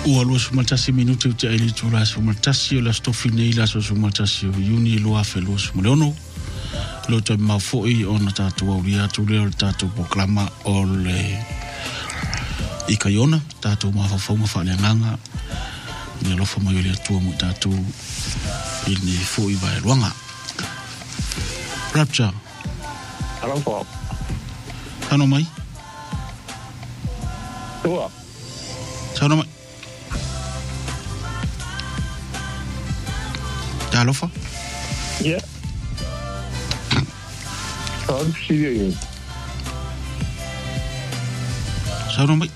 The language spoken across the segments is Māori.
Ua lua sumatasi minuti uti aili tu la sumatasi o la stofi nei la sumatasi o iuni lua fe lua sumaleono. Lo te mawhoi o na tātou auria tu leo le tātou proklama o le ikaiona, tātou mawhawhaunga whaleanganga. Ni alofa mai o le atua mo tātou i ni fwoi vai luanga. Rapture. Alofa. Tano mai? Tua. Tano mai? Ta alofa? Yeah. Tano siya yun. Tano mai?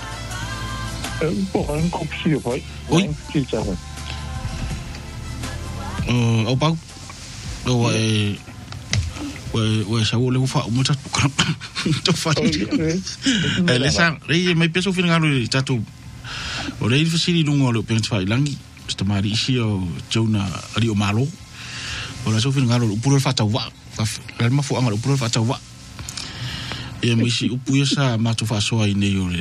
Bukan kop siya pa. Oi. Siya pa. Au pau? Ue sa ole ufa o mutas pukram. To fai. Le sang, rei mai peso fina ngalo tatu. O rei fasili lungo le pensa fai langi. Sta mari isi o Jonah ali o malo. O la so fina ngalo upuro fata wa. La ma fu anga upuro fata wa. E mai si upu sa ma to fa so ai nei ore.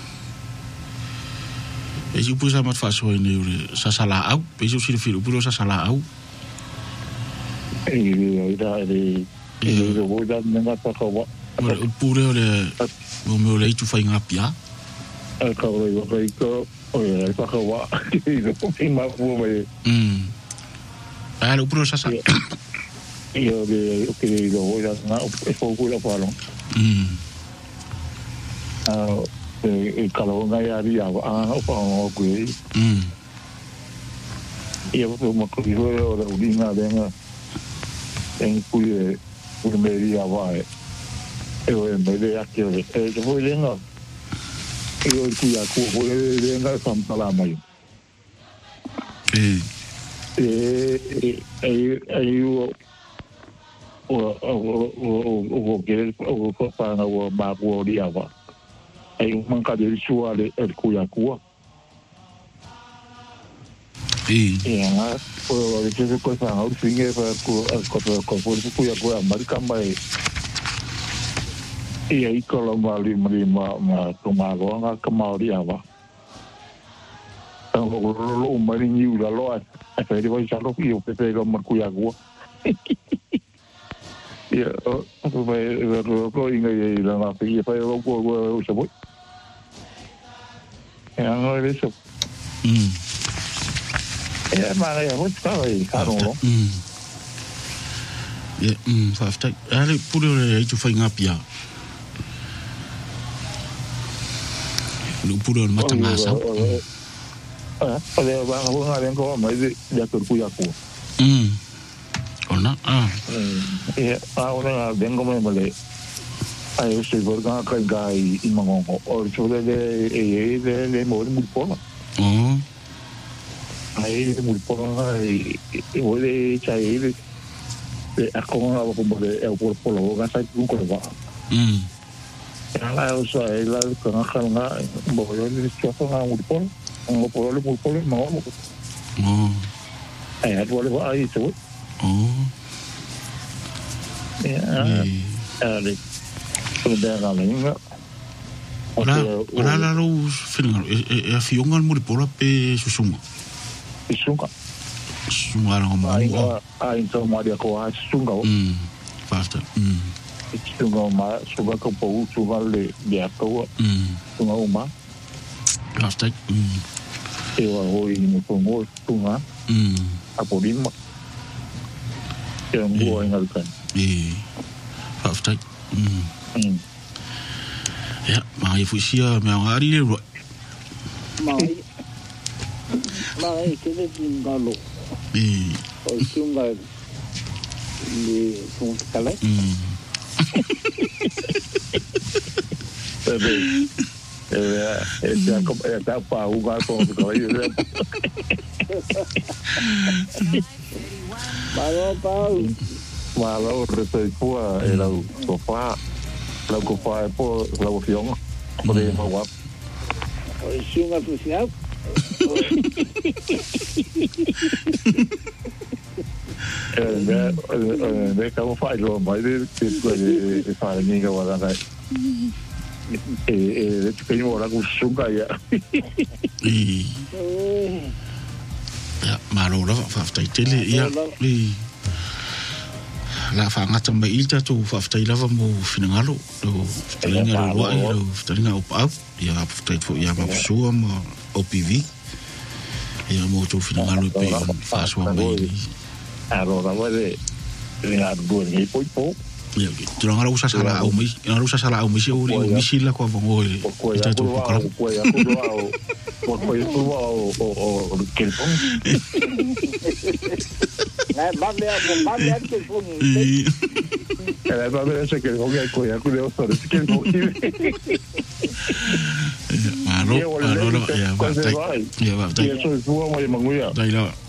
E si upu sa ma fa so ai nei ore sa sala au. Pe so si filo upuro sa sala au. Ida voida nenga takawa. Upuro le o me le tu fai ngapia. Ka ro yo kai ko o ya takawa. Ida poki ma fu mai. Ah, upuro sa sa. Yo de o que ida voida na o fo ku la palo. E kalo nga ya ri o pa o ku. Ia o mo ku ro o ri nga denga. En kuie media vai eu me de aqui eu vou lenga eu kuia ku vou lenga sampala mai o que o copa na o ba o dia va aí manca de suale el kuia ku o que se coisa ao fim é para com kuia ku marca mai e aí colomali ma tomago nga kamaria va o marinho da loa é feito vai já lo que o pepe lo marcuia ku e o vai o inga e la na pe vai o se voi é não é isso ma ya ho stava il carolo fa sta ale pure le tu fai ngapia lu pure matanga sa ale ba ho nga den ko mai ya tur ku ya ku ona ora den ko mai male ai se vorga ka gai in mango o chole le mo mu pola aí muito bom aí hoje chai a como a como é o por lo gasta un corva ela eu só ela com a calma bom eu lhe estou falando muito bom muito bom não é agora vai isso ali tudo bem galera ora lo finalo e a fionga muito bom pe susunga sunga sunga ngo mo então Maria ko a sunga basta sunga ma sunga ko po sunga le dia ko sunga uma basta eu hoje no pongo sunga a podima eu vou em alcan basta ja mai fusia me ari le mai que de galo o sunga de sunga está para jugar con el cabello malo reserva era el sofá la copa por la opción podría jugar o sunga social Estamos falando, mas ele fala ninguém vai dar. que yo ahora con su calla. Ya, malo la faftai tele ya. La fa ngata mai ita tu faftai lava mo finangalo do talinga ro wai do talinga op ya faftai fo ya ma sua mo OPV ya mo tu finangalo pe fa sua mai. Allora vale la due ni poi po. Ya, tu ngara usa sala au mai, ngara usa sala au mai o misila ko vongo ita tu ko kala. Porque eu o que pon. Vale que pon. Ela vai ver esse que o que coia com o soro, que pon. Malo, ya va. Ya va. Eso es como manguya. Dai la.